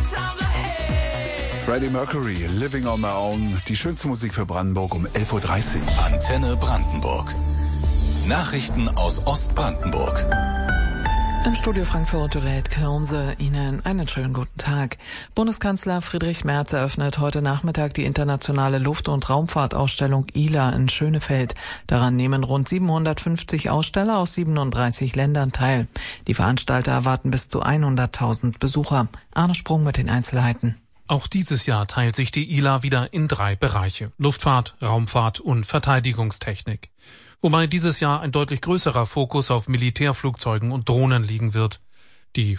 Freddie Mercury, Living on My Own. Die schönste Musik für Brandenburg um 11.30 Uhr. Antenne Brandenburg. Nachrichten aus Ostbrandenburg. Im Studio Frankfurt Dorette Körnse, Ihnen einen schönen guten Tag. Bundeskanzler Friedrich Merz eröffnet heute Nachmittag die internationale Luft- und Raumfahrtausstellung ILA in Schönefeld. Daran nehmen rund 750 Aussteller aus 37 Ländern teil. Die Veranstalter erwarten bis zu 100.000 Besucher. Arne Sprung mit den Einzelheiten. Auch dieses Jahr teilt sich die ILA wieder in 3 Bereiche: Luftfahrt, Raumfahrt und Verteidigungstechnik. Wobei dieses Jahr ein deutlich größerer Fokus auf Militärflugzeugen und Drohnen liegen wird. Die